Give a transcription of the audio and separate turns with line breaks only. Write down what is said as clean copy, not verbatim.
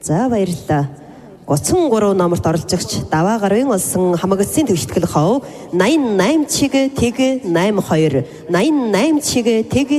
За баярлалаа. 33 номерт оролцогч Даваа Гарвын олсон хамгаалсан төвшөлтгөл хов 88 чиг тэг 82 88 чиг тэг